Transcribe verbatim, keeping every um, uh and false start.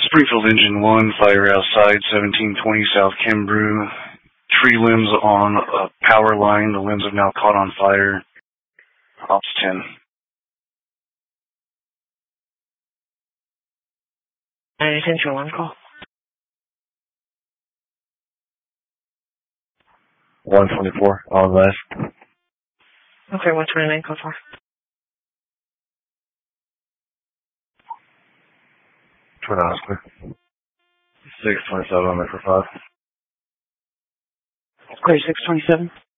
Springfield Engine one, fire outside, seventeen twenty South Kimbrough. Tree limbs on a power line. The limbs have now caught on fire. Ops ten. Attention, one call. one twenty-four, on left. Okay, one twenty-nine, call for. Twin Oscar. six twenty-seven, on for five. Clear six twenty-seven.